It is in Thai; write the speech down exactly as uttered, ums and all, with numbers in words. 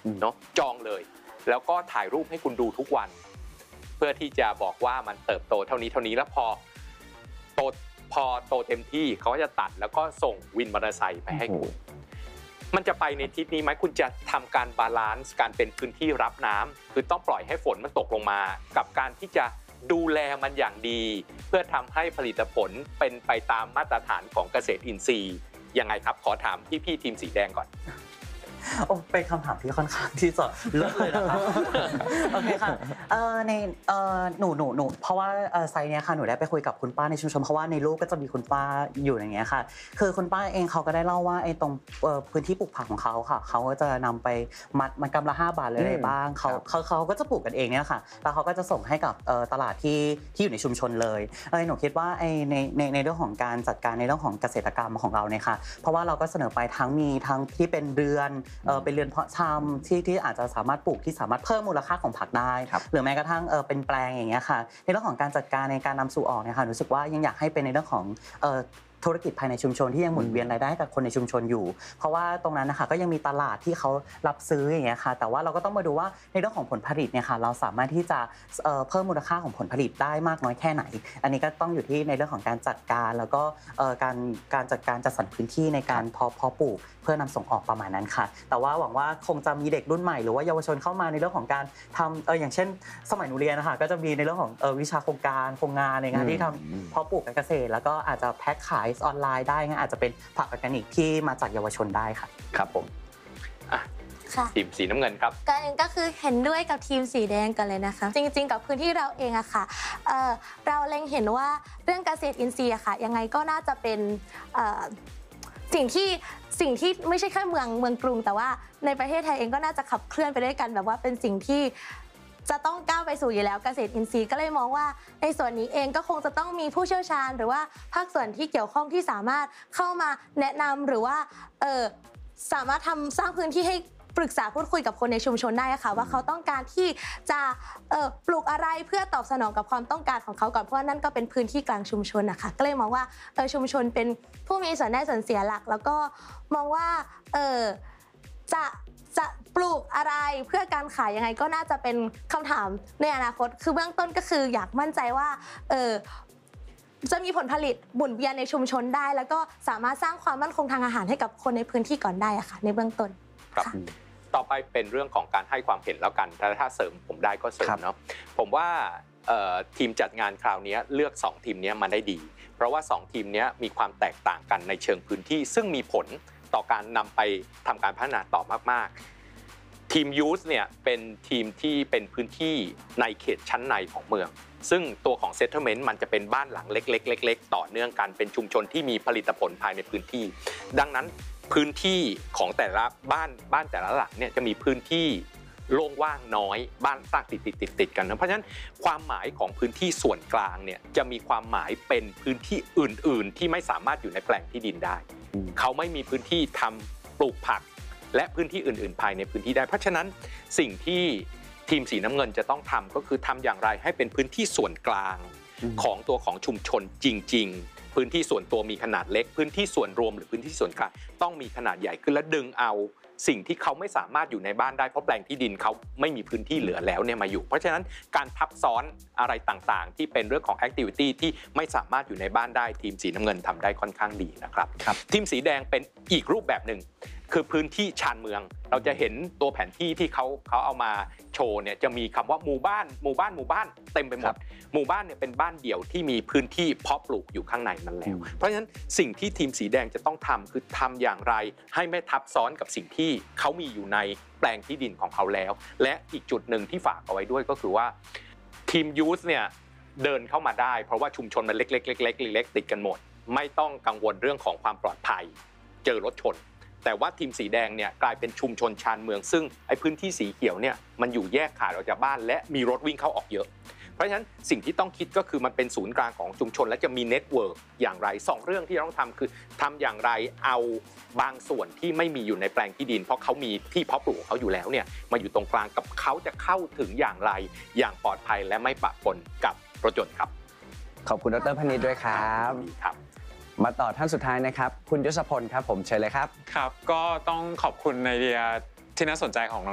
เนาะจองเลยแล้วก็ถ่ายรูปให้คุณดูทุกวันเพื่อที่จะบอกว่ามันเติบโตเท่านี้เท่านี้แล้วพอโตพอโตเต็มที่เขาก็จะตัดแล้วก็ส่งวินมอเตอร์ไซค์ไปให้คุณมันจะไปในทิศนี้ไหมคุณจะทำการบาลานซ์การเป็นพื้นที่รับน้ำคือต้องปล่อยให้ฝนมันตกลงมากับการที่จะดูแลมันอย่างดีเพื่อทำให้ผลิตผลเป็นไปตามมาตรฐานของเกษตรอินทรีย์ยังไงครับขอถามพี่ๆทีมสีแดงก่อนโอ้เป็นคำถามที่ค่อนข้างที่จะเลิศเลยนะคะโอเคค่ะเอ่อในเอ่อหนูหนูหนูเพราะว่าเอ่อไซต์เนี้ยค่ะหนูได้ไปคุยกับคุณป้าในชุมชนเพราะว่าในรูปก็จะมีคุณป้าอยู่อย่างเงี้ยค่ะคือคุณป้าเองเขาก็ได้เล่าว่าไอ้ตรงเอ่อพื้นที่ปลูกผักของเขาค่ะเขาก็จะนำไปมัดมันกำละห้าบาทเลยอะไรบ้างเขาเขาเขาก็จะปลูกกันเองเนี่ยค่ะแล้วเขาก็จะส่งให้กับเอ่อตลาดที่ที่อยู่ในชุมชนเลยเออหนูคิดว่าไอ้ในในในเรื่องของการจัดการในเรื่องของเกษตรกรรมของเราเนี่ยค่ะเพราะว่าเราก็เสนอไปทั้งมีทั้งที่เป็นเรือนเอ่อเป็นเรือนเพาะชำที่ที่อาจจะสามารถปลูกที่สามารถเพิ่มมูลค่าของผักได้หรือแม้กระทั่งเอ่อเป็นแปลงอย่างเงี้ยค่ะในเรื่องของการจัดการในการนำสู่ออกเนี่ยค่ะรู้สึกว่ายังอยากให้เป็นในเรื่องของเอ่อธุรกิจภายในชุมชนที่ยังหมุนเวียนรายได้กับคนในชุมชนอยู่เพราะว่าตรงนั้นนะคะก็ยังมีตลาดที่เขารับซื้ออย่างเงี้ยค่ะแต่ว่าเราก็ต้องมาดูว่าในเรื่องของผลผลิตเนี่ยค่ะเราสามารถที่จะเอ่อเพิ่มมูลค่าของผลผลิตได้มากน้อยแค่ไหนอันนี้ก็ต้องอยู่ที่ในเรื่องของการจัดการแล้วก็เอ่อการการจัดการจัดสรรพื้นที่ในการเพาะเพาะปลูกเพื่อนำส่งออกประมาณนั้นค่ะแต่ว่าหวังว่าคงจะมีเด็กรุ่นใหม่หรือว่าเยาวชนเข้ามาในเรื่องของการทำเอออย่างเช่นสมัยหนูเรียนนะคะก็จะมีในเรื่องของเออวิชาโครงการโครงงานในงานที่ทำเพาะปลูกการเกษตรแล้วก็อาจจะแพ็คขายออนไลน์ได้อาจจะเป็นผักออร์แกนิกที่มาจากเยาวชนได้ค่ะครับผมอ่ะทีมสีน้ำเงินครับก็เองก็คือเห็นด้วยกับทีมสีแดงกันเลยนะคะจริงๆกับพื้นที่เราเองอะค่ะเอ่อเราเล็งเห็นว่าเรื่องเกษตรอินทรีย์อะค่ะยังไงก็น่าจะเป็นเอ่อสิ่งที่สิ่งที่ไม่ใช่แค่เมืองเมืองกรุงแต่ว่าในประเทศไทยเองก็น่าจะขับเคลื่อนไปด้วยกันแบบว่าเป็นสิ่งที่จะต้องก้าวไปสู่อยู่แล้วเกษตรอินทรีย์ก็เลยมองว่าในส่วนนี้เองก็คงจะต้องมีผู้เชี่ยวชาญหรือว่าภาคส่วนที่เกี่ยวข้องที่สามารถเข้ามาแนะนำหรือว่าเออสามารถทำสร้างพื้นที่ให้ปรึกษาพูดคุยกับคนในชุมชนได้ค่ะว่าเขาต้องการที่จะเอ่อปลูกอะไรเพื่อตอบสนองกับความต้องการของเขาก่อนเพราะนั่นก็เป็นพื้นที่กลางชุมชนนะคะก็เลยมองว่าเออชุมชนเป็นผู้มีส่วนได้ส่วนเสียหลักแล้วก็มองว่าเออจะจะปลูกอะไรเพื่อการขายยังไงก็น่าจะเป็นคำถามในอนาคตคือเบื้องต้นก็คืออยากมั่นใจว่าเออจะมีผลผลิตหมุนเวียนในชุมชนได้แล้วก็สามารถสร้างความมั่นคงทางอาหารให้กับคนในพื้นที่ก่อนได้อะค่ะในเบื้องต้นครับต่อไปเป็นเรื่องของการให้ความเห็นแล้วกันถ้าถ้าเสริมผมได้ก็เสริมเนาะผมว่าทีมจัดงานคราวนี้เลือกสองทีมนี้มาได้ดีเพราะว่าสองทีมนี้มีความแตกต่างกันในเชิงพื้นที่ซึ่งมีผลต่อการนำไปทำการพัฒนาต่อมากๆทีมยูสเนี่ยเป็นทีมที่เป็นพื้นที่ในเขตชั้นในของเมืองซึ่งตัวของเซตเทิลเมนต์มันจะเป็นบ้านหลังเล็กๆเล็กๆต่อเนื่องกันเป็นชุมชนที่มีผลิตผลภายในพื้นที่ดังนั้นพื้นที่ของแต่ละบ้านบ้านแต่ละหลังเนี่ยจะมีพื้นที่โล่งว่างน้อยบ้านสร้างติดติดติดติดกันนะเพราะฉะนั้นความหมายของพื้นที่ส่วนกลางเนี่ยจะมีความหมายเป็นพื้นที่อื่นๆที่ไม่สามารถอยู่ในแปลงที่ดินได้เขาไม่มีพื้นที่ทำปลูกผักและพื้นที่อื่นๆภายในพื้นที่ได้เพราะฉะนั้นสิ่งที่ทีมสีน้ำเงินจะต้องทำก็คือทำอย่างไรให้เป็นพื้นที่ส่วนกลางของตัวของชุมชนจริงๆพื้นที่ส่วนตัวมีขนาดเล็กพื้นที่ส่วนรวมหรือพื้นที่ส่วนกลางต้องมีขนาดใหญ่ขึ้นและดึงเอาสิ่งที่เขาไม่สามารถอยู่ในบ้านได้เพราะแปลงที่ดินเขาไม่มีพื้นที่เหลือแล้วเนี่ยมาอยู่เพราะฉะนั้นการทับซ้อนอะไรต่างๆที่เป็นเรื่องของแอคทิวิตี้ที่ไม่สามารถอยู่ในบ้านได้ทีมสีน้ำเงินทำได้ค่อนข้างดีนะครับทีมสีแดงเป็นอีกรูปแบบหนึ่งคือพื้นที่ชานเมืองเราจะเห็นตัวแผนที่ที่เขาเขาเอามาโชว์เนี่ยจะมีคำว่าหมู่บ้านหมู่บ้านหมู่บ้านเต็มไปหมดหมู่บ้านเนี่ยเป็นบ้านเดี่ยวที่มีพื้นที่เพาะปลูกอยู่ข้างในมันแล้วเพราะฉะนั้นสิ่งที่ทีมสีแดงจะต้องทำคือทำอย่างไรให้ไม่ทับซ้อนกับสิ่งที่เขามีอยู่ในแปลงที่ดินของเขาแล้วและอีกจุดหนึ่งที่ฝากเอาไว้ด้วยก็คือว่าทีมยูสเนี่ยเดินเข้ามาได้เพราะว่าชุมชนมันเล็กๆเล็กๆเล็กๆติดกันหมดไม่ต้องกังวลเรื่องของความปลอดภัยเจอรถชนแต่ว่าทีมสีแดงเนี่ยกลายเป็นชุมชนชานเมืองซึ่งไอ้พื้นที่สีเขียวเนี่ยมันอยู่แยกขาดออกจากบ้านและมีรถวิ่งเข้าออกเยอะเพราะฉะนั้นสิ่งที่ต้องคิดก็คือมันเป็นศูนย์กลางของชุมชนและจะมีเน็ตเวิร์กอย่างไรสองเรื่องที่ต้องทำคือทำอย่างไรเอาบางส่วนที่ไม่มีอยู่ในแปลงที่ดินเพราะเขามีที่เพาะปลูกเขาอยู่แล้วเนี่ยมาอยู่ตรงกลางกับเขาจะเข้าถึงอย่างไรอย่างปลอดภัยและไม่ปะปนกับรถยนต์ครับขอบคุณดร.พนิษฐ์ด้วยครับครับมาต่อท่านสุดท้ายนะครับคุณยศพลครับผมเชิญเลยครับครับก็ต้องขอบคุณไอเดียที่น่าสนใจของ